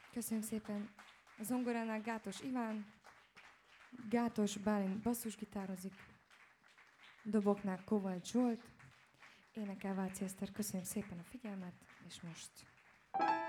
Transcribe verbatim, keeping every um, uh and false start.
Köszönöm szépen. A zongoránál Gátos Iván, Gátos Bálint basszusgitározik, doboknál Kovács Zsolt, énekel Váci Eszter. Köszönjük szépen a figyelmet, és most...